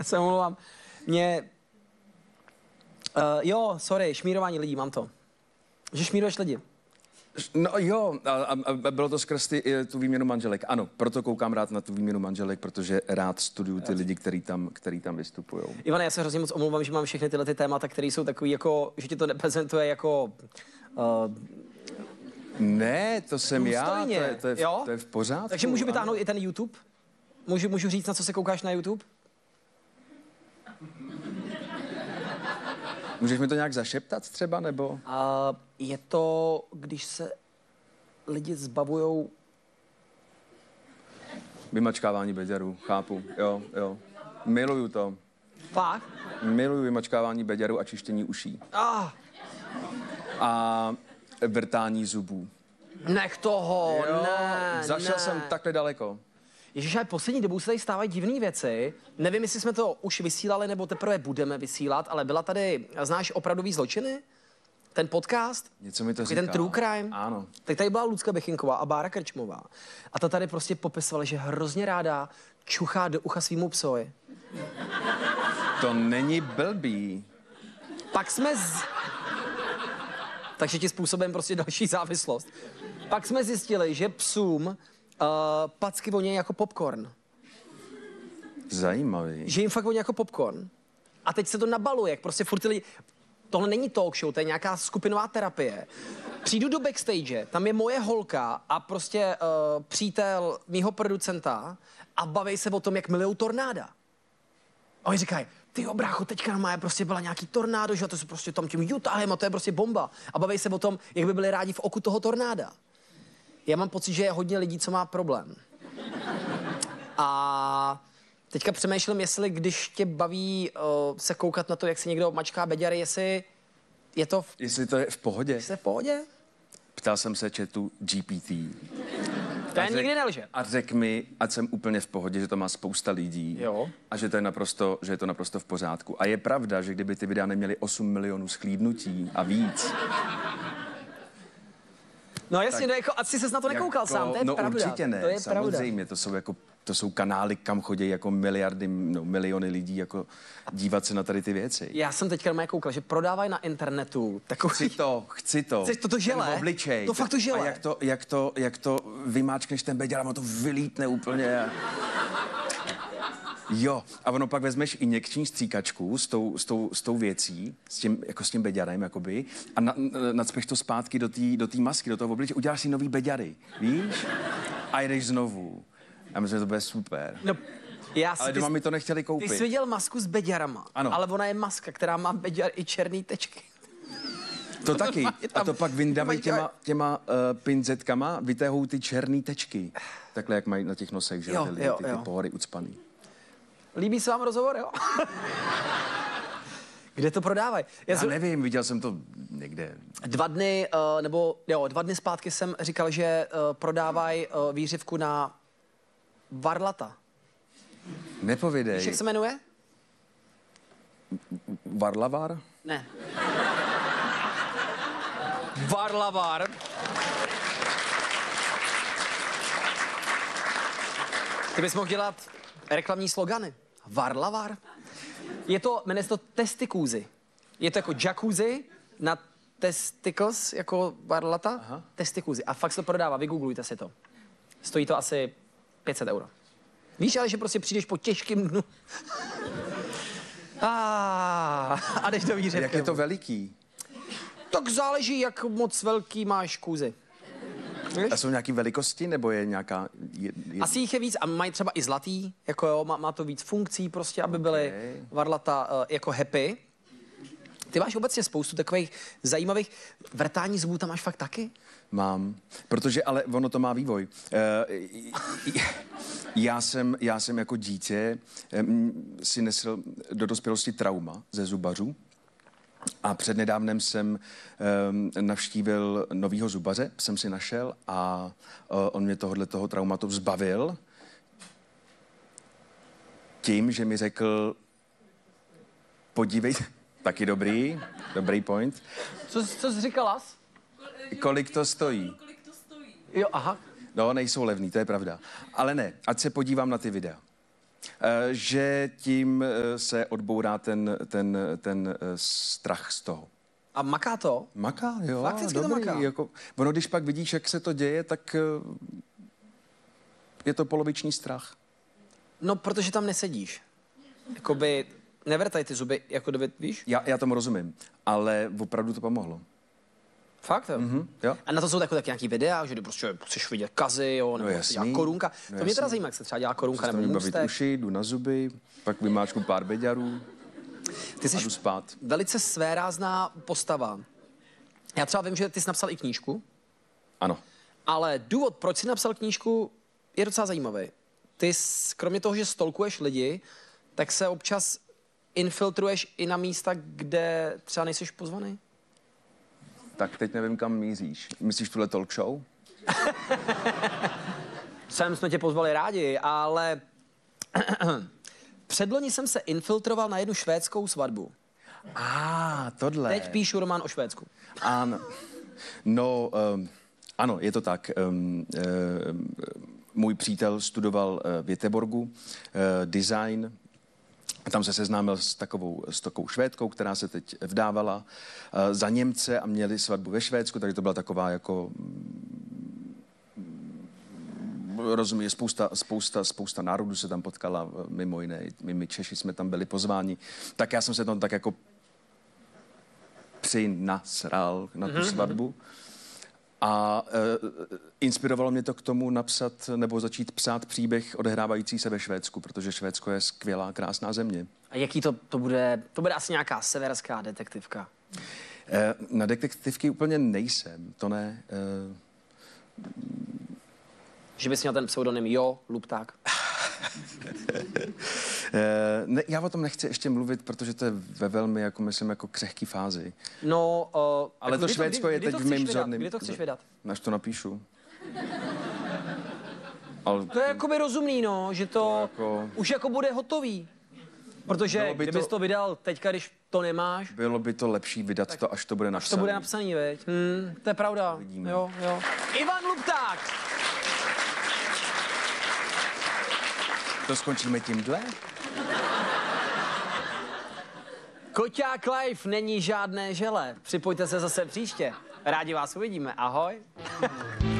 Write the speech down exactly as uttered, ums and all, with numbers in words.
se omlouvám. Mě... Uh, jo, sorry, šmírování lidí, mám to. Že šmíruješ lidi. No jo, a, a, a bylo to skrz ty, tu výměnu manželek. Ano, proto koukám rád na tu výměnu manželek, protože rád studuju ty lidi, který tam, který tam vystupují. Ivane, já se hrozně moc omlouvám, že mám všechny tyhle ty témata, které jsou takový jako, že ti to neprezentuje jako... Uh, ne, to jsem důstojně. já, to je, to, je v, to je v pořádku. Takže můžu vytáhnout i ten YouTube? Můžu, můžu říct, na co se koukáš na YouTube? Můžeš mi to nějak zašeptat třeba, nebo? Uh, je to, když se lidi zbavujou... Vymačkávání beďarů, chápu, jo, jo. Miluju to. Fakt? Miluju vymačkávání beďarů a čištění uší. Ah. A vrtání zubů. Nech toho, jo, ne, zašel ne. jsem takhle daleko. Ježiš, ale poslední dobou se tady stávají divné věci. Nevím, jestli jsme to už vysílali, nebo teprve budeme vysílat, ale byla tady, znáš Opravdový zločiny? Ten podcast? Něco mi to říká. Ten true crime? Ano. Tak tady byla Lucka Bechinková a Bára Krčmová. A ta tady prostě popisovala, že hrozně ráda čuchá do ucha svýmu psovi. To není blbý. Pak jsme z... Takže ti způsobem prostě další závislost. Pak jsme zjistili, že psům uh, packy vonějí jako popcorn. Zajímavý. Že jim fakt voní jako popcorn. A teď se to nabaluje, jak prostě furt ty lidi... Tohle není talk show, to je nějaká skupinová terapie. Přijdu do backstage, tam je moje holka a prostě uh, přítel mýho producenta a baví se o tom, jak milujou tornáda. A oni říkají, ty jo, brácho, teďka má prostě byla nějaký tornádo, že to se prostě tam tím Utahem a to je prostě bomba. A baví se o tom, jak by byli rádi v oku toho tornáda. Já mám pocit, že je hodně lidí, co má problém. A teďka přemýšlím, jestli když tě baví uh, se koukat na to, jak se někdo mačká beďary, jestli je to... V... Jestli to je v pohodě. Jestli je v pohodě? Ptal jsem se chatu G P T. To je nikdy nelže. A řekl mi, ať jsem úplně v pohodě, že to má spousta lidí. Jo. A že to je naprosto, že je to naprosto v pořádku. A je pravda, že kdyby ty videa neměly osm milionů schlídnutí a víc. No jasně, no jako, asi ses na to nekoukal jako, sám, to je no pravda. určitě ne, to je samozřejmě, pravda. to jsou jako to jsou kanály, kam chodí jako miliardy, no, miliony lidí jako dívat se na tady ty věci. Já jsem teďka na koukal, že prodávají na internetu takový... Chci to, chci to. Chceš to, to žele? Ten obličej. To fakt to žele. A jak to, jak to, jak to vymáčkneš ten beďar, a to vylítne úplně. Jo, a ono pak vezmeš i někční stříkačku s tou, s tou, s tou věcí, s tím, jako s tím beďarem, jakoby, a na, nacpeš to zpátky do té do té masky, do toho obličeje, uděláš si nový beďary, víš? A jdeš znovu. Já myslím, že to bude super. No, já si, ale doma ty, mi to nechtěli koupit. Ty jsi viděl masku s beďarama, ano. Ale ona je maska, která má beďar i černý tečky. To taky. A to pak vyndávají těma, těma uh, pinzetkama, vytéhou ty černý tečky. Takhle, jak mají na těch nosech, že? Jo, Ty, jo, ty, ty jo. pohory ucpaný. Líbí se vám rozhovor, jo? Kde to prodávají? Já, Já nevím, viděl jsem to někde. Dva dny, uh, nebo jo, dva dny zpátky jsem říkal, že uh, prodávají uh, výřivku na varlata. Nepovědej. Víš, jak se jmenuje? Varlavar? Ne. Varlavar. Ty bys mohl dělat reklamní slogany. Varlavar. Je to, jmenuje se to testikúzy. Je to jako jacuzzi na testicles, jako varlata. Aha. Testikúzy. A fakt se to prodává, vygooglujte si to. Stojí to asi pět set euro. Víš, ale že prostě přijdeš po těžkým dnu. a, a jdeš do výřivky. Jak je to veliký? Tak záleží, jak moc velký máš kůzy. A jsou nějaký velikosti, nebo je nějaká... Je, je... Asi jich je víc a mají třeba i zlatý, jako jo, má, má to víc funkcí prostě, aby byly okay. varlata uh, jako happy. Ty máš obecně spoustu takových zajímavých vrtání zubů, tam máš fakt taky? Mám, protože ale ono to má vývoj. Uh, já, jsem, já jsem jako dítě um, si nesl do dospělosti trauma ze zubařů. A přednedávnem jsem um, navštívil novýho zubaře, jsem si našel a uh, on mě tohohle toho traumatu zbavil tím, že mi řekl, podívejte, taky dobrý, dobrý point. Co, co jsi říkala? Kolik to stojí? Kolik to stojí? Jo, aha. No, nejsou levný, to je pravda. Ale ne, ať se podívám na ty videa. E, že tím e, se odbourá ten, ten, ten e, strach z toho. A maká to? Maká, jo. Fakticky dobrý, to maká. Jako, ono, když pak vidíš, jak se to děje, tak e, je to poloviční strach. No, protože tam nesedíš. Jakoby nevrtaj ty zuby, jako David, víš? Já, já tomu rozumím, ale opravdu to pomohlo. Fakt, jo? Mhm, jo. A na to jsou takové taky nějaký videa, že ty prostě chceš vidět kazy, jo, nebo No no se dělá korunka. no To mě teda zajímá, jak se třeba dělá korunka nebo bavit můstek. uši, jdu na zuby, pak vymáčknu pár beďarů Ty a jsi jdu spát. velice svérázná postava. Já třeba vím, že ty jsi napsal i knížku, Ano. ale důvod, proč jsi napsal knížku, je docela zajímavý. Ty, jsi, kromě toho, že stolkuješ lidi, tak se občas infiltruješ i na místa, kde třeba nejseš pozvaný. Tak teď nevím, kam míříš. Myslíš tuhle talk show? Sem jsme tě pozvali rádi, ale předloni jsem se infiltroval na jednu švédskou svatbu. A, ah, tohle. Teď píšu román o Švédsku. Ano. No, um, ano, je to tak. Um, um, můj přítel studoval uh, v Göteborgu uh, design. Tam se seznámil s takovou, s takovou Švédkou, která se teď vdávala uh, za Němce a měli svatbu ve Švédsku, takže to byla taková jako rozumím, spousta, spousta, spousta národů se tam potkala, mimo jiné, my, my Češi jsme tam byli pozváni. Tak já jsem se tam tak jako přinasral na tu svatbu. A e, inspirovalo mě to k tomu napsat nebo začít psát příběh odehrávající se ve Švédsku, protože Švédsko je skvělá, krásná země. A jaký to, to bude? To bude asi nějaká severská detektivka. E, na detektivky úplně nejsem, to ne. E, Že bys měl ten pseudonym Jo, Lupták. e, ne, já o tom nechci ještě mluvit, protože to je ve velmi, jako myslím, jako křehký fázi. No, uh, Ale to kdy Švédsko kdy, je kdy teď to v chceš mém vydat? žádným... Kdy to chceš vydat? Až to napíšu. Ale To je jakoby rozumný, no, že to, To jako- už jako bude hotový. Protože Bylo by kdybys to- to vydal teďka, když to nemáš, bylo by to lepší vydat to, až to bude až to napsané. bude napsaný, veď? Hmm, to je pravda. Uvidíme. Jo, jo. Ivan Lupták! To skončíme tímhle? Koťák Live není žádné žele. Připojte se zase příště. Rádi vás uvidíme. Ahoj.